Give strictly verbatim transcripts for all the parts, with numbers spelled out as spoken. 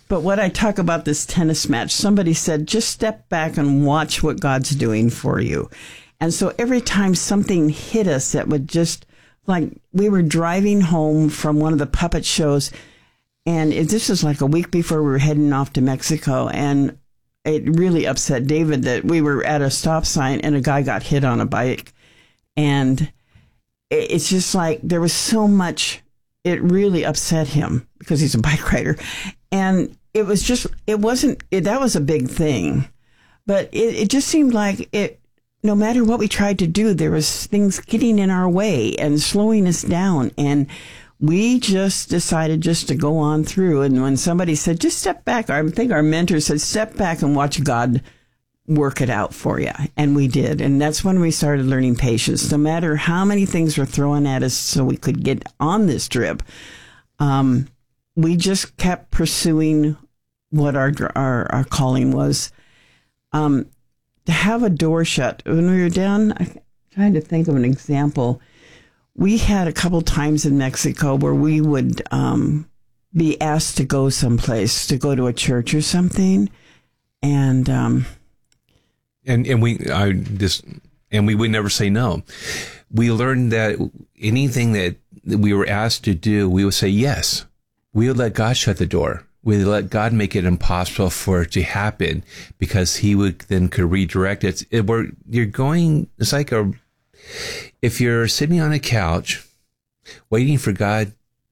But what I talk about this tennis match, somebody said, just step back and watch what God's doing for you. And so every time something hit us that would just, like, we were driving home from one of the puppet shows, and it, this was like a week before we were heading off to Mexico, and it really upset David that we were at a stop sign and a guy got hit on a bike. And it, it's just like there was so much, it really upset him because he's a bike rider. And it was just, it wasn't, it, that was a big thing. But it, it just seemed like it, no matter what we tried to do, there was things getting in our way and slowing us down. And we just decided just to go on through. And when somebody said, just step back, I think our mentor said, step back and watch God work it out for you. And we did. And that's when we started learning patience. No matter how many things were thrown at us so we could get on this trip, um, we just kept pursuing what our, our, our calling was. Um, to have a door shut. When we were down, I'm trying to think of an example. We had a couple times in Mexico where we would um, be asked to go someplace, to go to a church or something. And um, and and we I just and we would never say no. We learned that anything that we were asked to do, we would say yes. We would let God shut the door. We would let God make it impossible for it to happen, because He would then could redirect it. it we're, you're going. It's like a if you're sitting on a couch waiting for God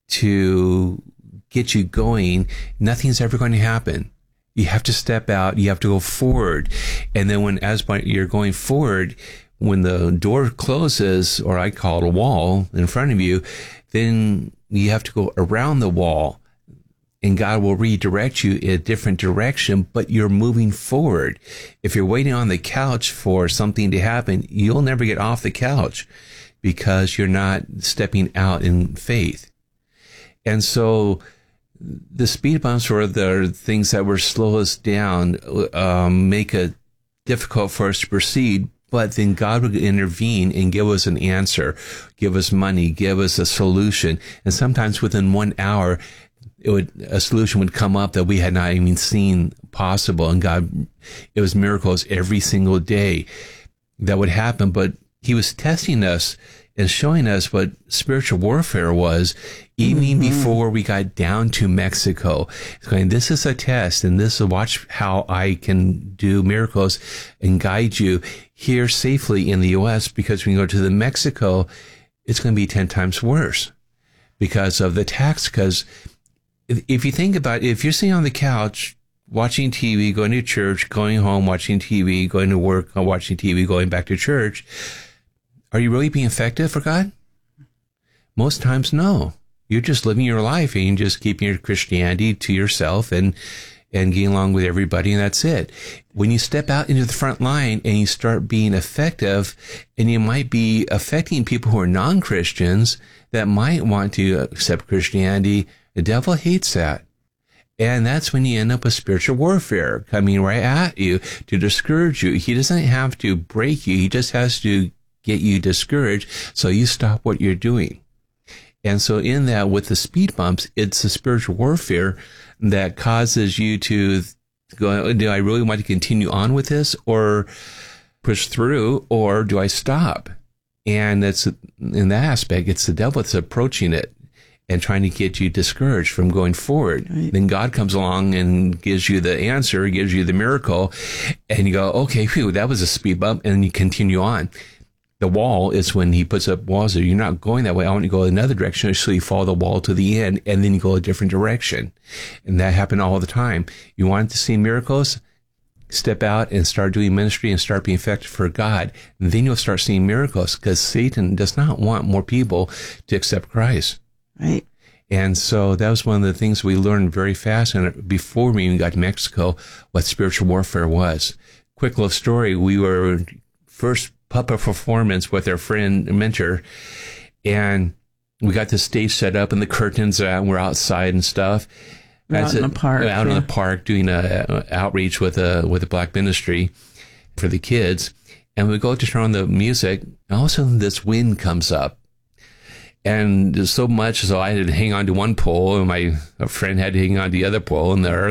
to get you going, nothing's ever going to happen. You have to step out. You have to go forward. And then when, as you're going forward, when the door closes, or I call it a wall in front of you, then you have to go around the wall, and God will redirect you in a different direction, but you're moving forward. If you're waiting on the couch for something to happen, you'll never get off the couch, because you're not stepping out in faith. And so the speed bumps, or the things that will slow us down, um, make it difficult for us to proceed. But then God would intervene and give us an answer, give us money, give us a solution. And sometimes within one hour, it would, a solution would come up that we had not even seen possible. And God, it was miracles every single day that would happen. But He was testing us and showing us what spiritual warfare was, even mm-hmm. before we got down to Mexico. Going, this is a test, and this is, watch how I can do miracles and guide you here safely in the U S, because when you go to the Mexico, it's going to be ten times worse because of the tax. Because if, if you think about it, if you're sitting on the couch watching T V, going to church, going home, watching T V, going to work, watching T V, going back to church, are you really being effective for God? Most times, no. You're just living your life, and you're just keeping your Christianity to yourself and and getting along with everybody, and that's it. When you step out into the front line and you start being effective, and you might be affecting people who are non-Christians that might want to accept Christianity, the devil hates that. And that's when you end up with spiritual warfare coming right at you to discourage you. He doesn't have to break you. He just has to get you discouraged so you stop what you're doing. And so in that, with the speed bumps, it's a spiritual warfare that causes you to go, do I really want to continue on with this, or push through, or do I stop? And that's, in that aspect, it's the devil that's approaching it and trying to get you discouraged from going forward. Right. Then God comes along and gives you the answer, gives you the miracle, and you go, okay, phew, that was a speed bump, and you continue on. The wall is when He puts up walls there. You're not going that way. I want you to go another direction. So you follow the wall to the end, and then you go a different direction. And that happened all the time. You want to see miracles? Step out and start doing ministry and start being effective for God. And then you'll start seeing miracles, because Satan does not want more people to accept Christ. Right. And so that was one of the things we learned very fast. And before we even got to Mexico, what spiritual warfare was. Quick little story. We were first puppet performance with our friend and mentor, and we got the stage set up and the curtains out, and we're outside and stuff. Out in the park. Out yeah. in the park doing a, a outreach with a with a black ministry for the kids. And we go to turn on the music, and all of a sudden this wind comes up. And so much so I had to hang on to one pole, and my a friend had to hang on to the other pole, and the